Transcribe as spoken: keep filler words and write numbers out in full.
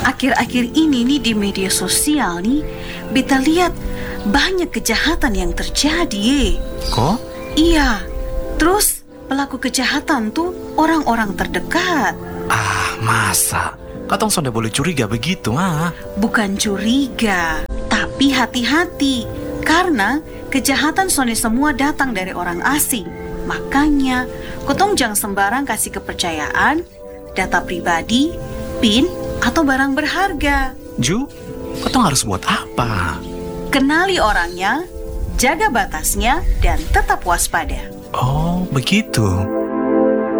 Akhir-akhir ini nih di media sosial nih, beta lihat banyak kejahatan yang terjadi. Kok? Iya, terus pelaku kejahatan tuh orang-orang terdekat. Ah, masa? Katong sudah boleh curiga begitu, ah? Bukan curiga, tapi hati-hati. Karena kejahatan soalnya semua datang dari orang asing. Makanya, kotong jangan sembarang kasih kepercayaan, data pribadi, PIN, atau barang berharga. Ju, katong harus buat apa? Kenali orangnya, jaga batasnya, dan tetap waspada. Oh, begitu.